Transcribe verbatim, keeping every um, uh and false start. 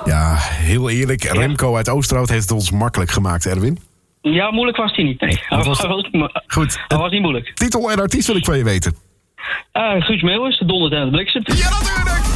Ja, heel eerlijk. Ja. Remco uit Oosterhout heeft het ons makkelijk gemaakt, Erwin. Ja, moeilijk was hij niet, nee. Hij was, was, Goed. Hij was niet moeilijk. Titel en artiest wil ik van je weten. Uh, Guus Meeuwis, de Dondert en het Bliksem. Ja, natuurlijk!